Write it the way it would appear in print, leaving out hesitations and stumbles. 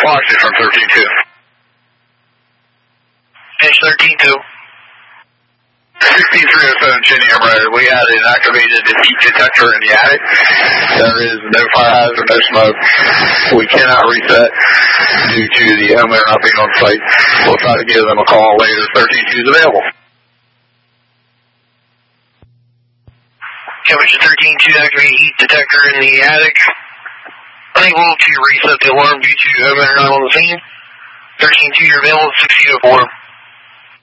Lost it from 13-2. Pitch 13-2. 6307 Chenium Road. We had an activated heat detector in the attic. There is no fire hazard, no smoke. We cannot reset due to the homeowner not being on site. We'll try to give them a call later. 13-2 is available. Coverage 13-2, activated heat detector in the attic. Unable to reset the alarm due to homeowner not on the scene. 13-2, you're available at 6004.